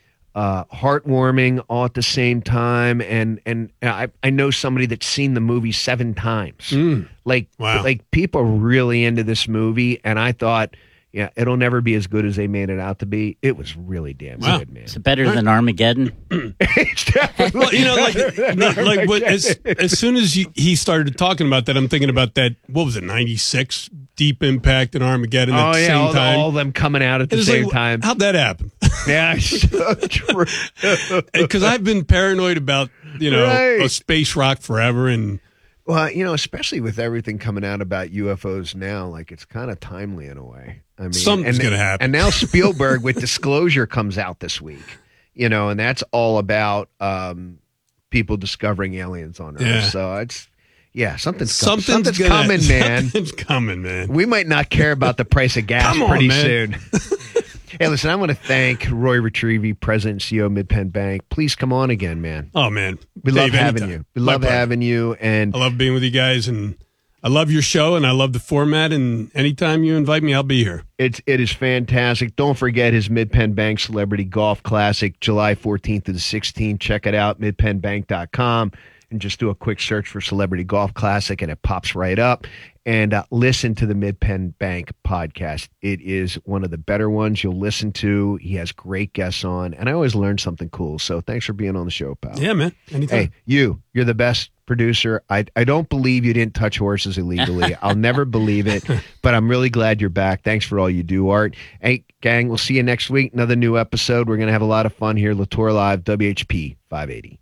uh, heartwarming all at the same time. And, and I, I know somebody that's seen the movie seven times. Mm. Like, Wow. like people are really into this movie, and I thought, yeah, it'll never be as good as they made it out to be. It was really damn Wow. good, man. Is it better than Armageddon? It's definitely Well, you know, like, better like, than like what, Armageddon. as, as soon as you, he started talking about that, I'm thinking about that, what was it, ninety-six Deep Impact and Armageddon at Oh the yeah, same all, the- time. all of them coming out at the And it's same like, time. How'd that happen? Yeah, it's so true. Because I've been paranoid about, you know, Right. a space rock forever. And Well, you know, especially with everything coming out about U F Os now, like it's kind of timely in a way. I mean, Something's and- gonna happen. And now Spielberg with Disclosure comes out this week, you know, and that's all about um, people discovering aliens on Earth. Yeah. So it's, yeah, something's, com- something's, something's gonna- coming, man. Something's coming, man. We might not care about the price of gas Come on, pretty man. soon. Hey, listen, I want to thank Roy Retrieve, President and C E O of Mid-Penn Bank. Please come on again, man. Oh, man. We Dave, love having anytime. you. We My love pleasure. having you. And I love being with you guys, and I love your show, and I love the format, and anytime you invite me, I'll be here. It's it is fantastic. Don't forget his Mid-Penn Bank Celebrity Golf Classic, July fourteenth to the sixteenth. Check it out, mid penn bank dot com, and just do a quick search for Celebrity Golf Classic, and it pops right up. And uh, listen to the Mid-Penn Bank podcast. It is one of the better ones you'll listen to. He has great guests on, and I always learn something cool. So thanks for being on the show, pal. Yeah, man. Anytime. Hey, you, you're the best producer. I, I don't believe you didn't touch horses illegally. I'll never believe it, but I'm really glad you're back. Thanks for all you do, Art. Hey, gang, we'll see you next week. Another new episode. We're going to have a lot of fun here. Latour Live, W H P five eighty.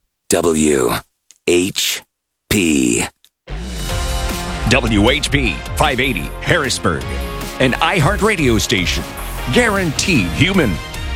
W H P. W H P five eighty Harrisburg, an iHeartRadio station. Guaranteed human.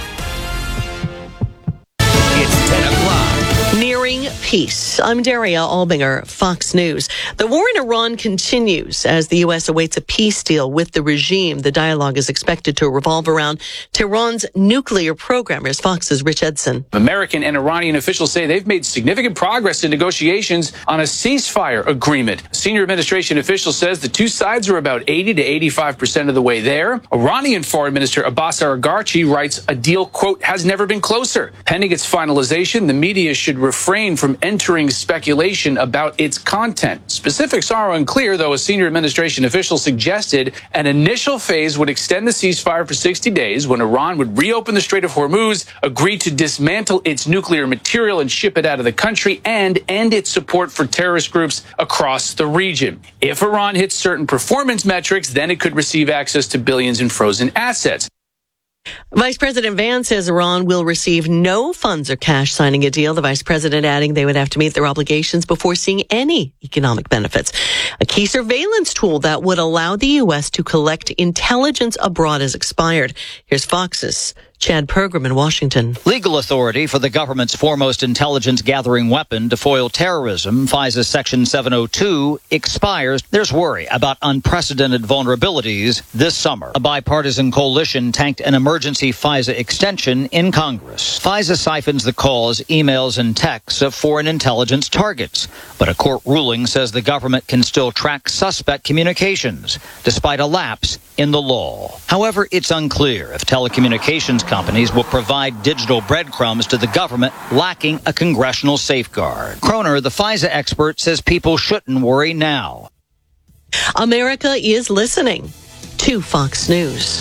It's ten o'clock. Nearing peace. I'm Daria Albinger, Fox News. The war in Iran continues as the U S awaits a peace deal with the regime. The dialogue is expected to revolve around Tehran's nuclear program. Here's Fox's Rich Edson. American and Iranian officials say they've made significant progress in negotiations on a ceasefire agreement. Senior administration official says the two sides are about eighty to eighty-five percent of the way there. Iranian Foreign Minister Abbas Araghchi writes a deal, quote, has never been closer. Pending its finalization, the media should refrain from entering speculation about its content. Specifics are unclear, though a senior administration official suggested an initial phase would extend the ceasefire for sixty days when Iran would reopen the Strait of Hormuz, agree to dismantle its nuclear material and ship it out of the country, and end its support for terrorist groups across the region. If Iran hits certain performance metrics, then it could receive access to billions in frozen assets. Vice President Vance says Iran will receive no funds or cash signing a deal. The vice president adding they would have to meet their obligations before seeing any economic benefits. A key surveillance tool that would allow the U S to collect intelligence abroad has expired. Here's Fox's Chad Pergram in Washington. Legal authority for the government's foremost intelligence gathering weapon to foil terrorism, FISA Section seven oh two, expires. There's worry about unprecedented vulnerabilities this summer. A bipartisan coalition tanked an emergency FISA extension in Congress. FISA siphons the calls, emails, and texts of foreign intelligence targets. But a court ruling says the government can still track suspect communications, despite a lapse in the law. However, it's unclear if telecommunications companies will provide digital breadcrumbs to the government lacking a congressional safeguard. Croner, the FISA expert, says people shouldn't worry now. America is listening to Fox News.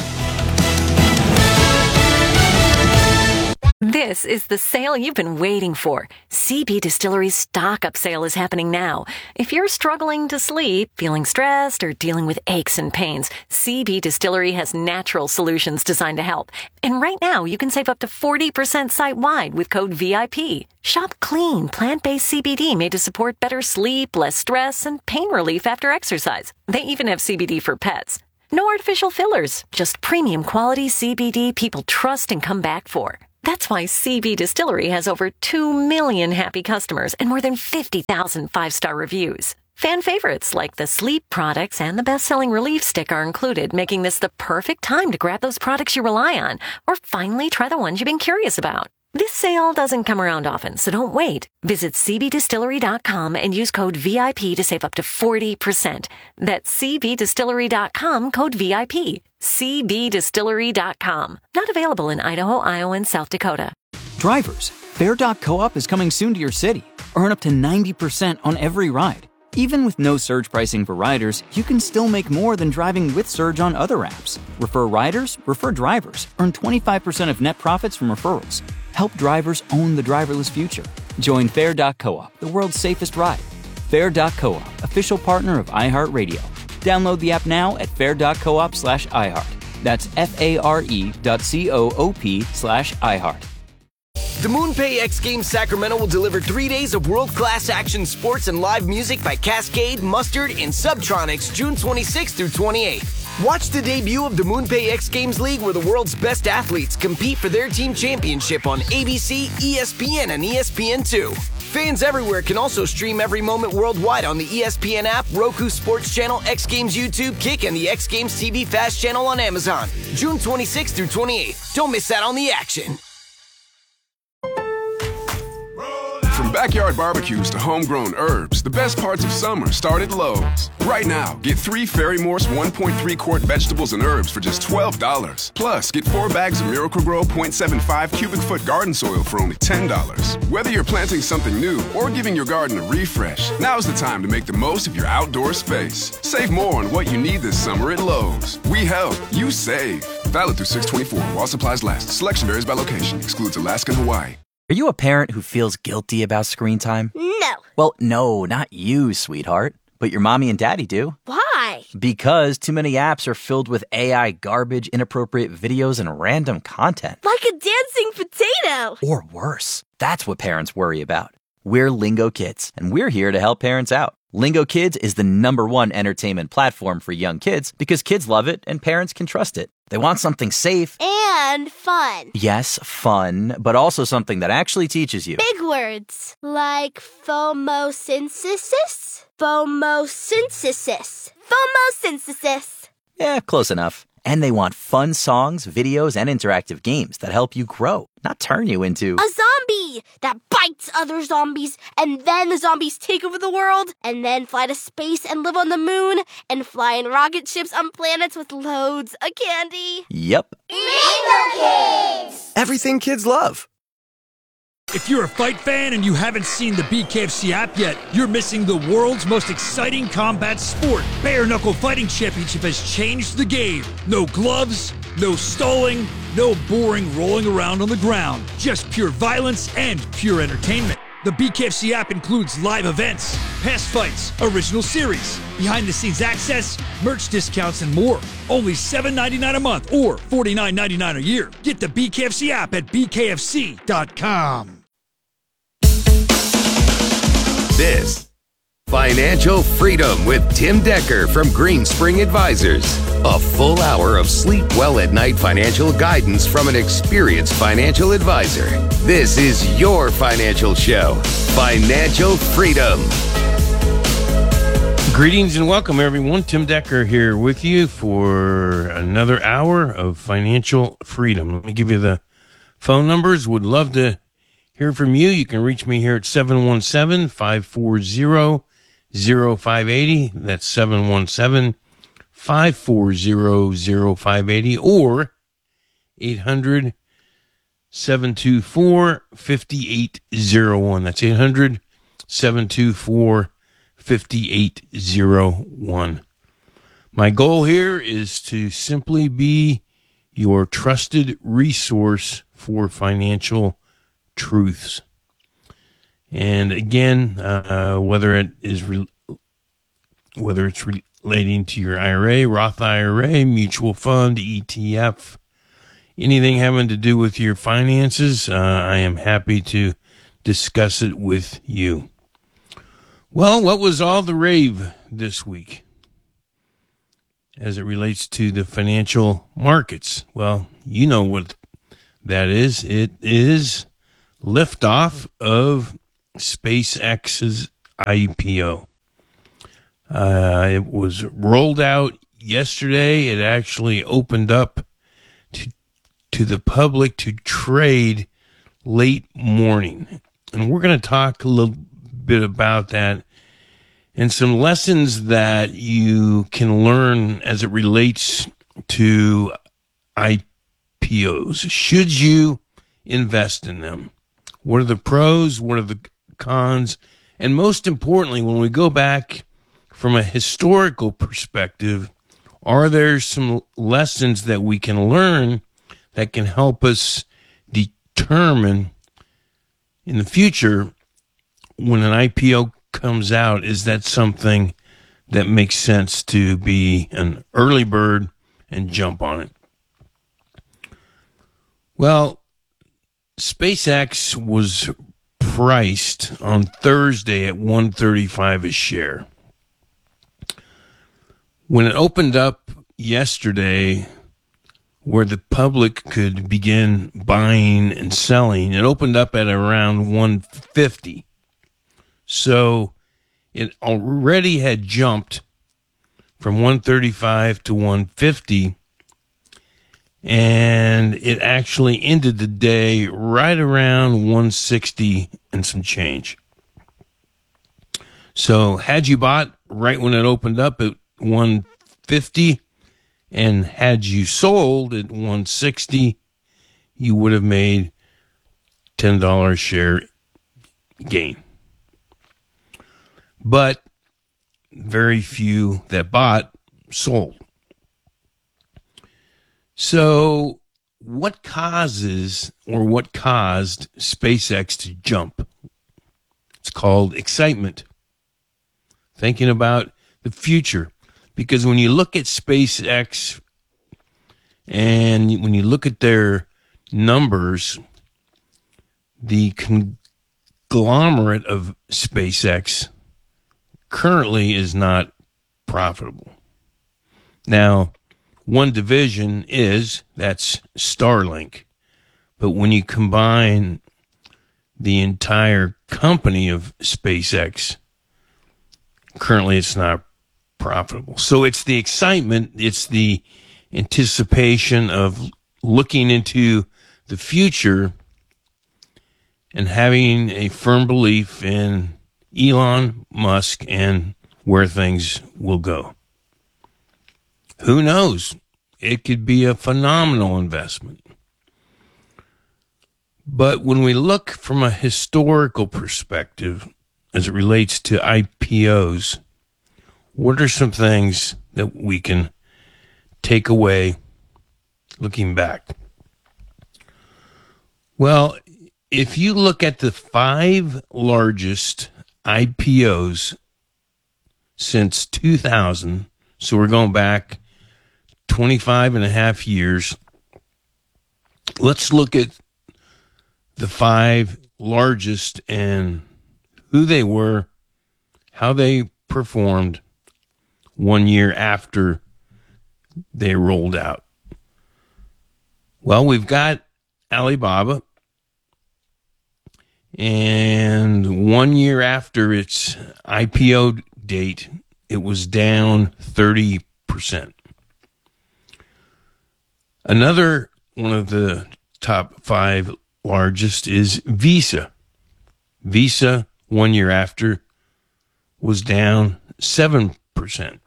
This is the sale you've been waiting for. C B Distillery's stock-up sale is happening now. If you're struggling to sleep, feeling stressed, or dealing with aches and pains, C B Distillery has natural solutions designed to help. And right now, you can save up to forty percent site-wide with code V I P. Shop clean, plant-based C B D made to support better sleep, less stress, and pain relief after exercise. They even have C B D for pets. No artificial fillers, just premium quality C B D people trust and come back for. That's why C B Distillery has over two million happy customers and more than fifty thousand five-star reviews. Fan favorites like the sleep products and the best-selling relief stick are included, making this the perfect time to grab those products you rely on or finally try the ones you've been curious about. This sale doesn't come around often, so don't wait. Visit C B distillery dot com and use code V I P to save up to forty percent. That's C B distillery dot com, code V I P. C B distillery dot com. Not available in Idaho, Iowa, and South Dakota. Drivers, Fair dot coop is coming soon to your city. Earn up to ninety percent on every ride. Even with no surge pricing for riders, you can still make more than driving with Surge on other apps. Refer riders, refer drivers. Earn twenty-five percent of net profits from referrals. Help drivers own the driverless future. Join Fair dot coop, the world's safest ride. Fair dot coop, official partner of iHeartRadio. Download the app now at fair dot coop slash iHeart. That's F-A-R-E dot C-O-O-P slash iHeart. The MoonPay X Games Sacramento will deliver three days of world-class action sports and live music by Cascade, Mustard, and Subtronics June twenty-sixth through twenty-eighth. Watch the debut of the MoonPay X Games League, where the world's best athletes compete for their team championship on A B C, E S P N, and E S P N two. Fans everywhere can also stream every moment worldwide on the E S P N app, Roku Sports Channel, X Games YouTube, Kick, and the X Games T V Fast Channel on Amazon. June twenty-sixth through twenty-eighth. Don't miss out on the action. From backyard barbecues to homegrown herbs, the best parts of summer start at Lowe's. Right now, get three Fairy Morse one point three quart vegetables and herbs for just twelve dollars. Plus, get four bags of Miracle-Gro point seven five cubic foot garden soil for only ten dollars. Whether you're planting something new or giving your garden a refresh, now's the time to make the most of your outdoor space. Save more on what you need this summer at Lowe's. We help, you save. Valid through six twenty-four while supplies last. Selection varies by location. Excludes Alaska and Hawaii. Are you a parent who feels guilty about screen time? No. Well, no, not you, sweetheart. But your mommy and daddy do. Why? Because too many apps are filled with A I garbage, inappropriate videos, and random content. Like a dancing potato. Or worse. That's what parents worry about. We're Lingo Kids, and we're here to help parents out. Lingo Kids is the number one entertainment platform for young kids because kids love it and parents can trust it. They want something safe. And fun. Yes, fun, but also something that actually teaches you. Big words like phomosynthesis, phomosynthesis, phomosynthesis. Yeah, close enough. And they want fun songs, videos, and interactive games that help you grow, not turn you into a zombie that bites other zombies, and then the zombies take over the world, and then fly to space and live on the moon, and fly in rocket ships on planets with loads of candy. Yep. Lingo Kids! Everything kids love. If you're a fight fan and you haven't seen the B K F C app yet, you're missing the world's most exciting combat sport. Bare Knuckle Fighting Championship has changed the game. No gloves, no stalling, no boring rolling around on the ground. Just pure violence and pure entertainment. The B K F C app includes live events, past fights, original series, behind-the-scenes access, merch discounts, and more. Only seven dollars and ninety-nine cents a month or forty-nine dollars and ninety-nine cents a year. Get the B K F C app at B K F C dot com. This Financial Freedom with Tim Decker from Green Spring Advisors. A full hour of sleep well at night financial guidance from an experienced financial advisor. This is your financial show, Financial Freedom. Greetings and welcome, everyone. Tim Decker here with you for another hour of Financial Freedom. Let me give you the phone numbers. Would love to hear from you. You can reach me here at seven one seven, five four zero, zero five eight zero. That's seven one seven, five four zero, zero five eight zero or eight hundred, seven two four, five eight zero one. That's eight hundred, seven two four, five eight zero one. My goal here is to simply be your trusted resource for financial truths. And again, uh, whether it is re- whether it's relating to your I R A, Roth I R A, mutual fund, E T F, anything having to do with your finances, uh, I am happy to discuss it with you. Well, what was all the rave this week as it relates to the financial markets? Well, you know what that is. It is liftoff of SpaceX's I P O. Uh, it was rolled out yesterday. It actually opened up to to the public to trade late morning. And we're going to talk a little bit about that and some lessons that you can learn as it relates to I P Os. Should you invest in them? What are the pros? What are the cons? And most importantly, when we go back from a historical perspective, are there some lessons that we can learn that can help us determine in the future when an I P O comes out, is that something that makes sense to be an early bird and jump on it? Well, SpaceX was priced on Thursday at one thirty-five a share. When it opened up yesterday, where the public could begin buying and selling, it opened up at around one fifty. So it already had jumped from one thirty-five to one fifty, and it actually ended the day right around one sixty and some change. So had you bought right when it opened up at one fifty, and had you sold at one sixty, you would have made ten dollars share gain. But very few that bought sold. So what causes or what caused SpaceX to jump? It's called excitement. Thinking about the future. Because when you look at SpaceX and when you look at their numbers, the conglomerate of SpaceX currently is not profitable. Now, one division is, that's Starlink. But when you combine the entire company of SpaceX, currently it's not profitable. So it's the excitement, it's the anticipation of looking into the future and having a firm belief in Elon Musk and where things will go. Who knows? It could be a phenomenal investment. But when we look from a historical perspective as it relates to I P Os, what are some things that we can take away looking back? Well, if you look at the five largest I P Os since two thousand, so we're going back twenty-five and a half years, let's look at the five largest and who they were, how they performed one year after they rolled out. Well, we've got Alibaba, and one year after its I P O date, it was down thirty percent. Another one of the top five largest is Visa. Visa, one year after, was down seven percent.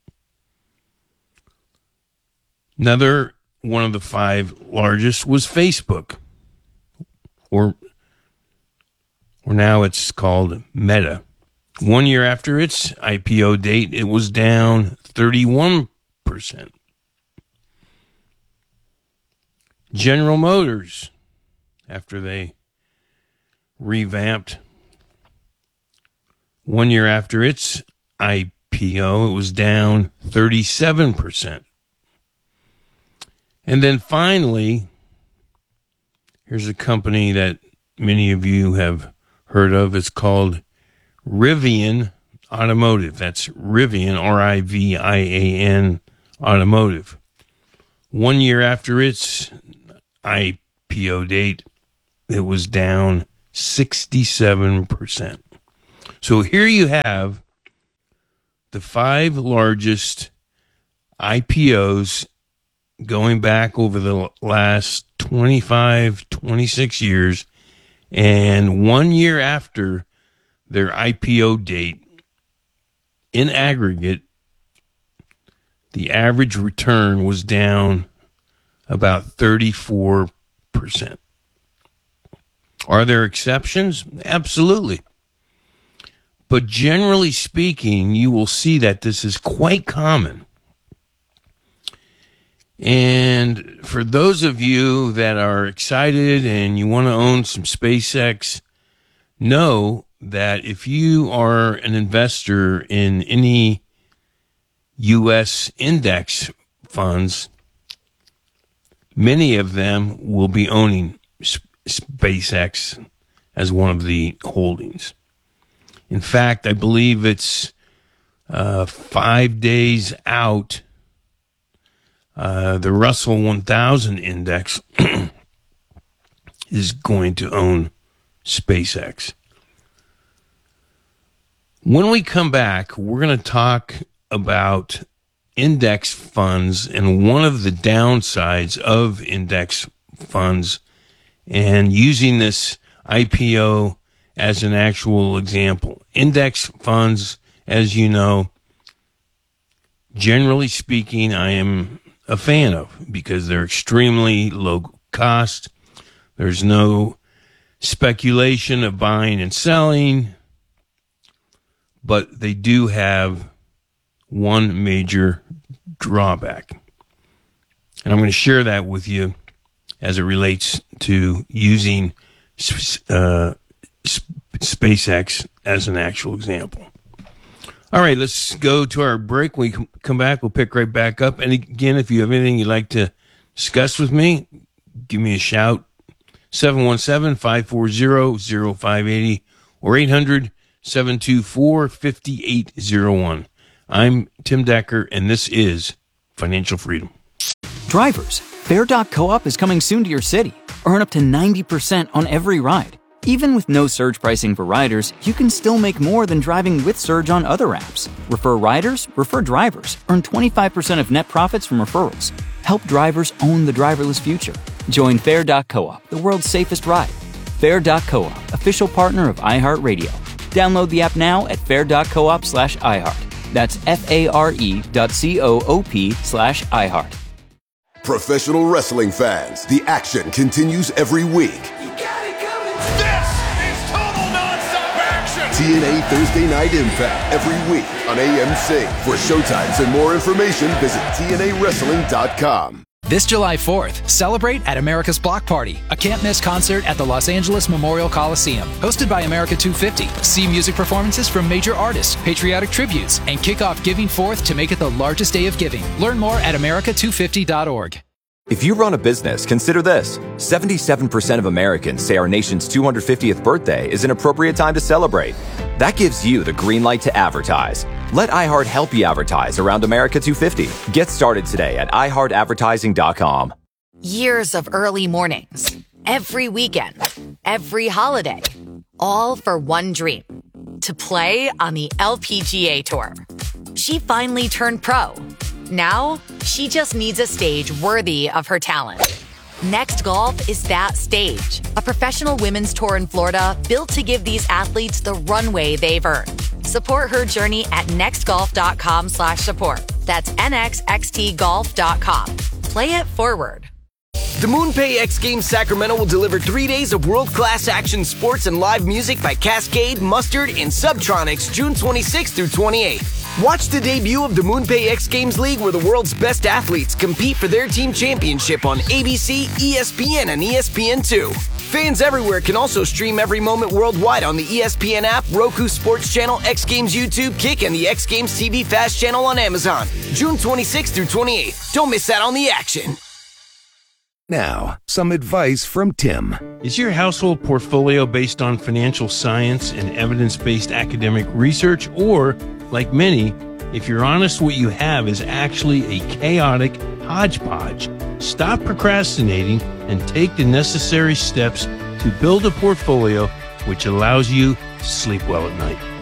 Another one of the five largest was Facebook, or or now it's called Meta. One year after its I P O date, it was down thirty-one percent. General Motors, after they revamped, one year after its I P O, it was down thirty-seven percent. And then finally, here's a company that many of you have heard of. It's called Rivian Automotive. That's Rivian, R I V I A N, Automotive. One year after its I P O date, it was down sixty-seven percent. So here you have the five largest I P Os going back over the last twenty-five, twenty-six years, and one year after their I P O date, in aggregate, the average return was down about thirty-four percent. Are there exceptions? Absolutely. But generally speaking, you will see that this is quite common. And for those of you that are excited and you want to own some SpaceX, know that if you are an investor in any U S index funds, many of them will be owning SpaceX as one of the holdings. In fact, I believe it's uh, five days out. Uh, the Russell one thousand index is going to own SpaceX. When we come back, we're going to talk about index funds and one of the downsides of index funds, and using this I P O as an actual example. Index funds, as you know, generally speaking, I am a fan of because they're extremely low cost. There's no speculation of buying and selling, but they do have one major drawback. And I'm going to share that with you as it relates to using uh, SpaceX as an actual example. All right, let's go to our break. When we come back, we'll pick right back up. And again, if you have anything you'd like to discuss with me, give me a shout. seven one seven, five four zero, zero five eight zero or eight hundred, seven two four, five eight zero one. I'm Tim Decker, and this is Financial Freedom. Drivers, Fair dot Co-op is coming soon to your city. Earn up to ninety percent on every ride. Even with no surge pricing for riders, you can still make more than driving with surge on other apps. Refer riders, refer drivers. Earn twenty-five percent of net profits from referrals. Help drivers own the driverless future. Join Fair dot Co-op, the world's safest ride. Fair dot Co-op, official partner of iHeartRadio. Download the app now at fair.coop slash iHeart. That's F-A-R-E dot C-O-O-P slash iHeart. Professional wrestling fans, the action continues every week. T N A Thursday Night Impact every week on A M C. For showtimes and more information, visit T N A wrestling dot com. This July fourth, celebrate at America's Block Party, a can't-miss concert at the Los Angeles Memorial Coliseum. Hosted by America two fifty. See music performances from major artists, patriotic tributes, and kick off Giving Fourth to make it the largest day of giving. Learn more at America two fifty dot org. If you run a business, consider this. seventy-seven percent of Americans say our nation's two hundred fiftieth birthday is an appropriate time to celebrate. That gives you the green light to advertise. Let iHeart help you advertise around America two fifty. Get started today at i heart advertising dot com. Years of early mornings, every weekend, every holiday, all for one dream, to play on the L P G A Tour. She finally turned pro. Now, she just needs a stage worthy of her talent. Next Golf is that stage. A professional women's tour in Florida built to give these athletes the runway they've earned. Support her journey at nextgolf.com slash support. That's N X X T golf dot com. Play it forward. The MoonPay X Games Sacramento will deliver three days of world-class action sports and live music by Cascade, Mustard, and Subtronics June twenty-sixth through twenty-eighth. Watch the debut of the MoonPay X Games League where the world's best athletes compete for their team championship on A B C, E S P N, and E S P N two. Fans everywhere can also stream every moment worldwide on the E S P N app, Roku Sports Channel, X Games YouTube, Kick, and the X Games T V Fast Channel on Amazon. June twenty-sixth through twenty-eighth. Don't miss out on the action. Now, some advice from Tim. Is your household portfolio based on financial science and evidence-based academic research? Or, like many, if you're honest, what you have is actually a chaotic hodgepodge? Stop procrastinating and take the necessary steps to build a portfolio which allows you to sleep well at night.